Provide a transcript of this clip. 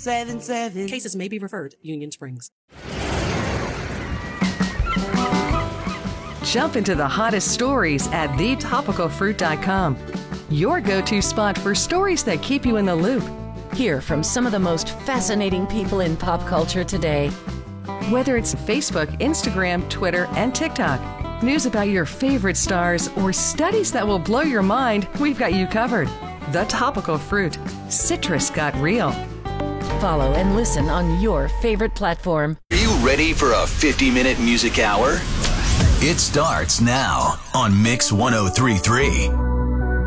877. Cases may be referred. Union Springs. Jump into the hottest stories at thetopicalfruit.com. Your go-to spot for stories that keep you in the loop. Hear from some of the most fascinating people in pop culture today. Whether it's Facebook, Instagram, Twitter, and TikTok, news about your favorite stars, or studies that will blow your mind, we've got you covered. The Topical Fruit. Citrus got real. Follow and listen on your favorite platform. Are you ready for a 50-minute music hour? It starts now on Mix 103.3.